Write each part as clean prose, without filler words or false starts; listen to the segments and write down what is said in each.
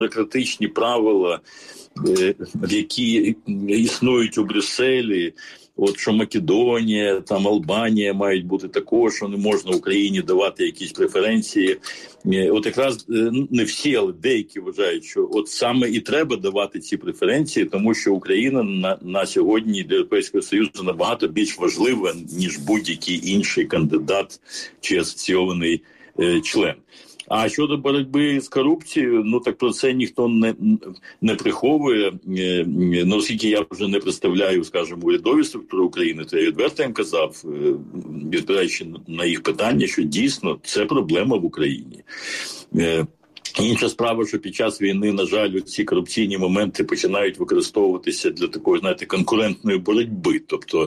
бюрократичні правила, які існують у Брюсселі, от що Македонія, там Албанія мають бути також, що не можна Україні давати якісь преференції. От якраз не всі, але деякі вважають, що от саме і треба давати ці преференції, тому що Україна на сьогодні для Європейського Союзу набагато більш важлива, ніж будь-який інший кандидат чи асоційований член. А щодо боротьби з корупцією, так про це ніхто не приховує. Оскільки я вже не представляю, скажімо, урядові структури України, то я відверто їм казав, відповідаючи на їх питання, що дійсно це проблема в Україні. Інша справа, що під час війни, на жаль, ці корупційні моменти починають використовуватися для такої, конкурентної боротьби. Тобто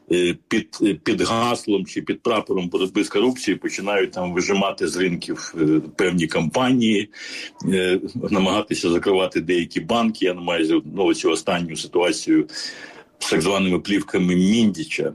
під гаслом чи під прапором боротьби з корупцією починають там вижимати з ринків певні компанії, намагатися закривати деякі банки. Я не маю цю останню ситуацію з так званими плівками Міндіча.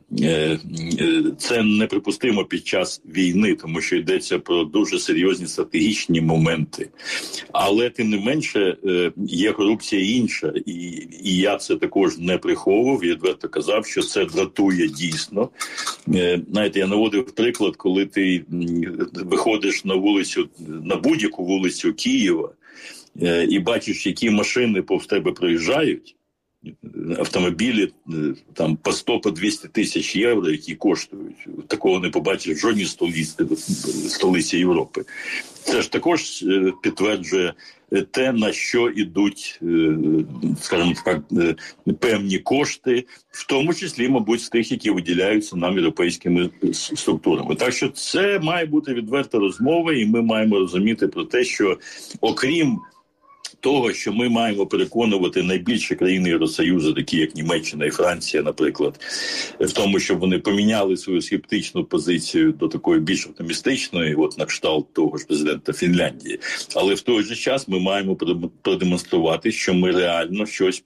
Це неприпустимо під час війни, тому що йдеться про дуже серйозні стратегічні моменти. Але, тим не менше, є корупція інша. І я це також не приховував. Я відверто казав, що це дратує дійсно. Знаєте, я наводив приклад, коли ти виходиш на вулицю, на будь-яку вулицю Києва і бачиш, які машини повз тебе проїжджають, автомобілі там по 100-200 тисяч євро, які коштують. Такого не побачиш в жодній столиці Європи. Це ж також підтверджує те, на що йдуть, скажімо так, певні кошти, в тому числі, мабуть, з тих, які виділяються нам європейськими структурами. Так що це має бути відверта розмова, і ми маємо розуміти про те, що окрім того, що ми маємо переконувати найбільші країни Євросоюзу, такі як Німеччина і Франція, наприклад, в тому, щоб вони поміняли свою скептичну позицію до такої більш оптимістичної, от на кшталт того ж президента Фінляндії. Але в той же час ми маємо продемонструвати, що ми реально щось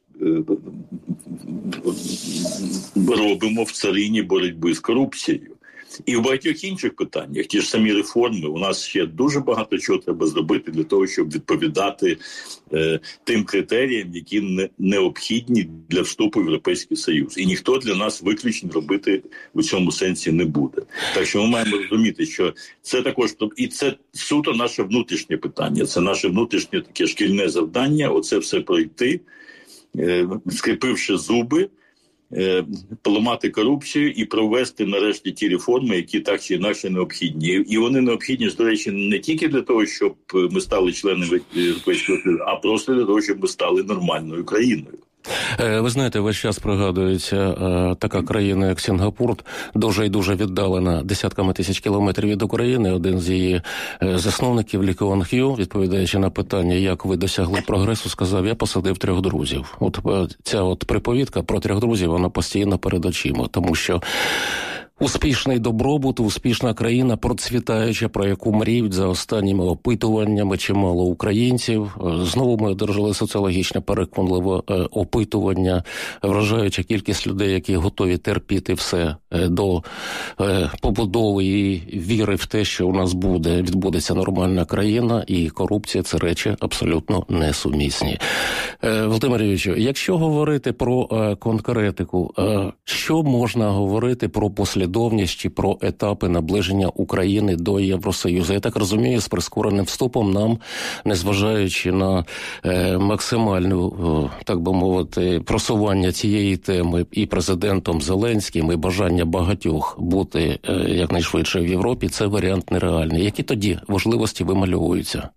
робимо в царині боротьби з корупцією. І в багатьох інших питаннях, ті ж самі реформи, у нас ще дуже багато чого треба зробити для того, щоб відповідати тим критеріям, які необхідні для вступу в Європейський Союз. І ніхто для нас виключень робити в цьому сенсі не буде. Так що ми маємо розуміти, що це також, і це суто наше внутрішнє питання, це наше внутрішнє таке шкільне завдання, оце все пройти, скріпивши зуби, поламати корупцію і провести нарешті ті реформи, які так чи інакше необхідні. І вони необхідні, до речі, не тільки для того, щоб ми стали членами Європейського Союзу, а просто для того, щоб ми стали нормальною країною. Ви знаєте, весь час пригадується така країна, як Сінгапур, дуже і дуже віддалена десятками тисяч кілометрів від України. Один з її засновників, Лі Куан Ю, відповідаючи на питання, як ви досягли прогресу, сказав: я посадив 3 друзів. От ця приповідка про 3 друзів, вона постійно перед очима, тому що успішний добробут, успішна країна, процвітаюча, про яку мріють за останніми опитуваннями чимало українців. Знову ми одержали соціологічне переконливе опитування, вражаюча кількість людей, які готові терпіти все до побудови і віри в те, що у нас відбудеться нормальна країна, і корупція – це речі абсолютно несумісні. Володимир Юрійович, якщо говорити про конкретику, що можна говорити про послідовність чи про етапи наближення України до Євросоюзу? Я так розумію, з прискореним вступом нам, незважаючи на максимальну, так би мовити, просування цієї теми і президентом Зеленським, і бажання багатьох бути якнайшвидше в Європі, це варіант нереальний. Які тоді можливості вимальовуються?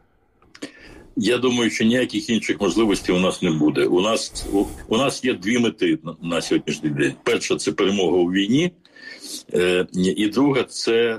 Я думаю, що ніяких інших можливостей у нас не буде. У нас є 2 мети на сьогоднішній день. Перша – це перемога у війні. І друга – це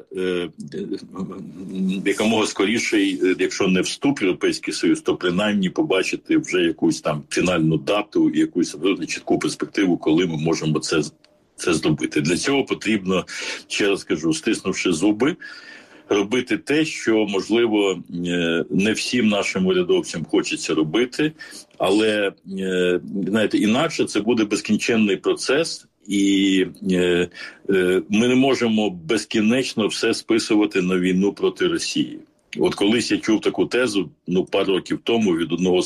якомога скоріший, якщо не вступ в Європейський Союз, то принаймні побачити вже якусь там фінальну дату і якусь чітку перспективу, коли ми можемо це зробити. Для цього потрібно, ще раз кажу, стиснувши зуби, робити те, що, можливо, не всім нашим урядовцям хочеться робити, але, знаєте, інакше це буде безкінченний процес, і ми не можемо безкінечно все списувати на війну проти Росії. От колись я чув таку тезу, пару років тому від одного